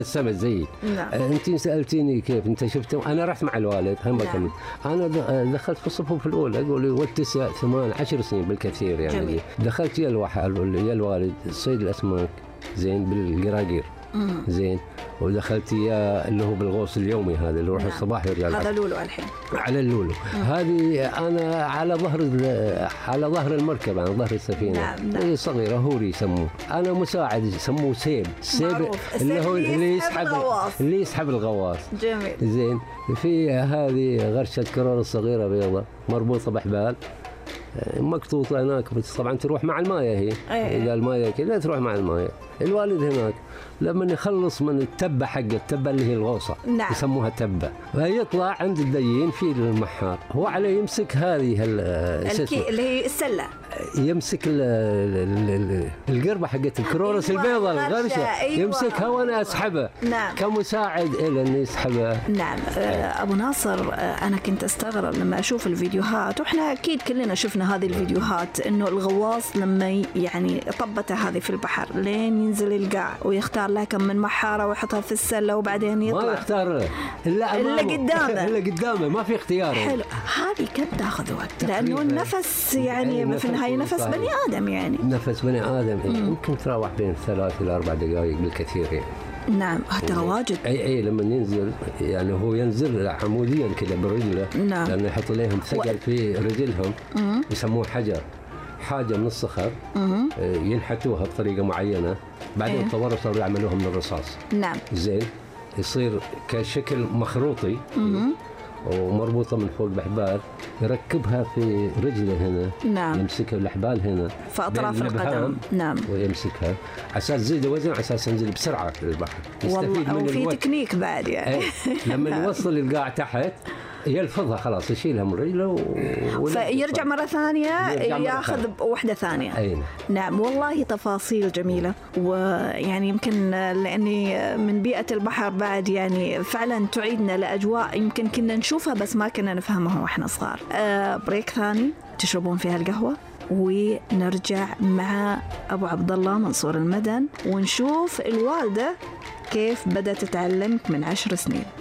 السمك زي. نعم. انت سالتيني كيف انت شفته، انا رحت مع الوالد هم نعم. انا دخلت في الصفوف الاولى، اقول ولد 9 8 10 سنين بالكثير يعني. جميل. دخلت يا الوالد صيد الاسماك زين بالقراقير زين، ودخلت يا اللي هو بالغوص اليومي هذا اللي يروح الصباح ويرجع هذا لولو الحين على اللولو. هذه انا على ظهر المركب، على ظهر السفينه. نعم. هي صغيره هوري يسموه، انا مساعد يسموه سيب اللي هو اللي يسحب الغواص. جميل. زين. في هذه غرشه كرار صغيره بيضاء مربوطه بحبال مكتوطه هناك، بس طبعا تروح مع المايه هي. اذا المايه كذا تروح مع المايه. الوالد هناك لما يخلص من التبه حق التبه اللي هي الغوصه. نعم. يسموها تبه، فيطلع عند الديين في المحار، هو عليه يمسك هذه اللي هي السله، يمسك القربه حقت الكرورس البيضاء الغرشه. أيوة. يمسكها وانا اسحبها. نعم. كمساعد الى اني يسحبها. نعم. ابو ناصر، انا كنت استغرب لما اشوف الفيديوهات، واحنا اكيد كلنا شفنا هذه الفيديوهات، انه الغواص لما يعني طبته هذه في البحر لين ينزل القاع ويختار لها كم من محاره ويحطها في السله وبعدين يطلع. ما يختار الا قدامه. الا قدامه، ما في اختيار. حلو. هذه كم تاخذ وقت؟ لانه النفس يعني في النهايه نفس بني ادم يعني. نفس بني ادم ممكن تراوح بين 3 إلى 4 دقائق بالكثير يعني. نعم. ترى واجد. اي لما ينزل يعني هو ينزل عموديا كذا برجله. نعم. لانه يحط لهم ثقل في رجلهم. يسموه حاجه من الصخر. ينحتوها بطريقه معينه، بعدين طوروا صاروا يعملوها من الرصاص. نعم. زين. يصير كشكل مخروطي ومربوطه من فوق بحبال، يركبها في رجله هنا. نعم. يمسكها الحبال هنا في اطراف القدم. نعم. ويمسكها على اساس يزيد وزن، على اساس ينزل بسرعه في البحر. يستفيد من وفي تكنيك بعد يعني. لما يوصل القاع تحت يلفظها خلاص، يشيلها من رجله فيرجع مرة ثانية ياخذ وحدة ثانية. أين. نعم. والله تفاصيل جميلة، ويعني يمكن لأني من بيئة البحر بعد يعني فعلا تعيدنا لأجواء يمكن كنا نشوفها بس ما كنا نفهمها وإحنا صغار. بريك ثاني تشربون فيها القهوة، ونرجع مع أبو عبد الله منصور المدن ونشوف الوالدة كيف بدأت تتعلمك من 10 سنين.